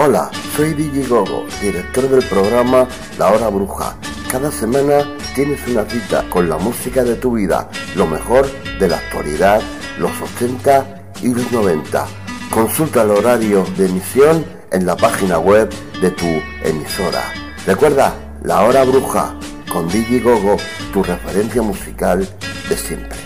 Hola, soy DJ Gogo, director del programa La Hora Bruja. Cada semana tienes una cita con la música de tu vida, lo mejor de la actualidad, los 80 y los 90. Consulta el horario de emisión en la página web de tu emisora. Recuerda, La Hora Bruja, con DJ Gogo, tu referencia musical de siempre.